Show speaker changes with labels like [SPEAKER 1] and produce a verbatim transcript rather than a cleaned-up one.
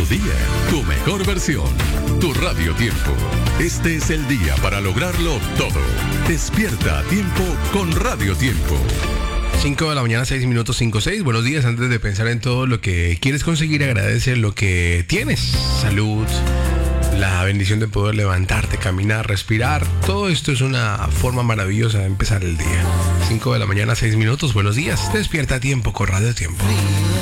[SPEAKER 1] tu día, tu mejor versión, tu Radio Tiempo. Este es el día para lograrlo todo. Despierta a tiempo con Radio Tiempo.
[SPEAKER 2] cinco de la mañana, seis minutos, cinco, seis. Buenos días. Antes de pensar en todo lo que quieres conseguir, agradece lo que tienes. Salud, la bendición de poder levantarte, caminar, respirar. Todo esto es una forma maravillosa de empezar el día. cinco de la mañana, seis minutos. Buenos días. Despierta a tiempo con Radio Tiempo.